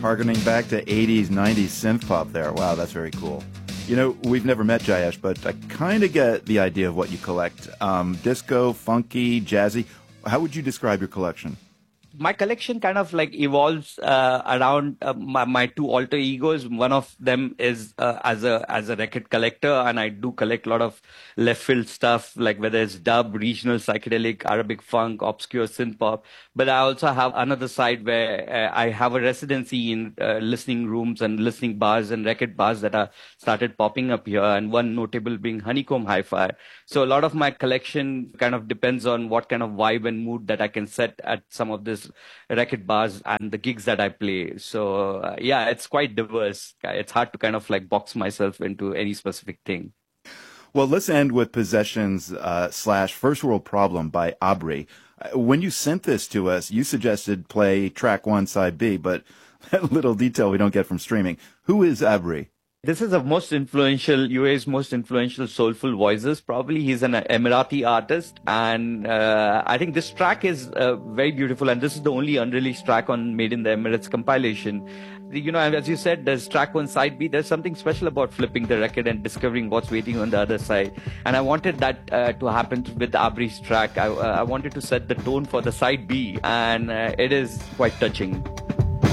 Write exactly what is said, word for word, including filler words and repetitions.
Harkening back to eighties, nineties synth pop there. Wow, that's very cool. You know, we've never met, Jayesh, but I kind of get the idea of what you collect. Um, disco, funky, jazzy. How would you describe your collection? My collection kind of like evolves uh, around uh, my, my two alter egos. One of them is uh, as a as a record collector, and I do collect a lot of left field stuff, like whether it's dub, regional, psychedelic, Arabic funk, obscure synth pop. But I also have another side where uh, I have a residency in uh, listening rooms and listening bars and record bars that are started popping up here, and one notable being Honeycomb Hi-Fi. So a lot of my collection kind of depends on what kind of vibe and mood that I can set at some of this record bars and the gigs that I play. So uh, yeah, it's quite diverse. It's hard to kind of like box myself into any specific thing. Well, let's end with Possessions uh, slash First World Problem by Abri. When you sent this to us, you suggested play track one, side B, but that little detail we don't get from streaming. Who is Abri? This is the most influential, U A's most influential soulful voices. Probably he's an Emirati artist. And uh, I think this track is uh, very beautiful. And this is the only unreleased track on Made in the Emirates compilation. You know, as you said, there's track one, side B. There's something special about flipping the record and discovering what's waiting on the other side. And I wanted that uh, to happen with Abri's track. I, uh, I wanted to set the tone for the side B. And uh, it is quite touching.